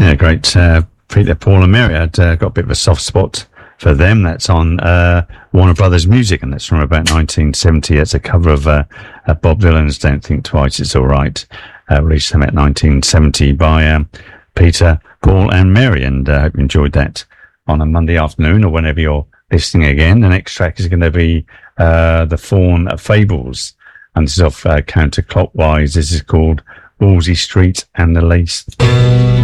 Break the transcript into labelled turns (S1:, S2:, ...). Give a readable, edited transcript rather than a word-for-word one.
S1: Yeah, great. Peter, Paul and Mary. I'd got a bit of a soft spot for them. That's on Warner Brothers Music, and that's from about 1970. It's a cover of Bob Dylan's Don't Think Twice, It's All Right, released about 1970 by Peter, Paul and Mary. And I hope you enjoyed that on a Monday afternoon or whenever you're listening again. The next track is going to be The Fawn Fables, and this is off Counterclockwise. This is called Wolsey Street and the Lace